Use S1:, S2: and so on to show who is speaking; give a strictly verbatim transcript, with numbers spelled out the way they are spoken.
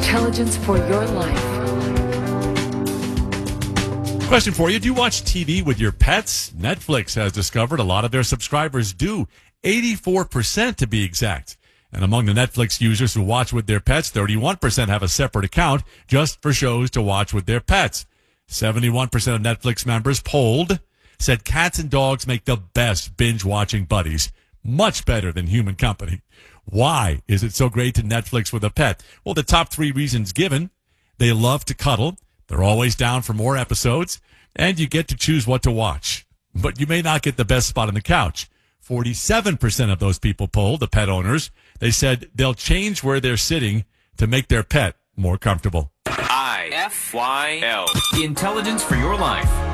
S1: Intelligence for your life.
S2: Question for you. Do you watch T V with your pets? Netflix has discovered a lot of their subscribers do. eighty-four percent to be exact. And among the Netflix users who watch with their pets, thirty-one percent have a separate account just for shows to watch with their pets. seventy-one percent of Netflix members polled said cats and dogs make the best binge-watching buddies. Much better than human company. Why is it so great to Netflix with a pet? Well, the top three reasons given: they love to cuddle, they're always down for more episodes, and you get to choose what to watch. But you may not get the best spot on the couch. forty-seven percent of those people polled, the pet owners, they said they'll change where they're sitting to make their pet more comfortable.
S3: I F Y L. Intelligence for your life.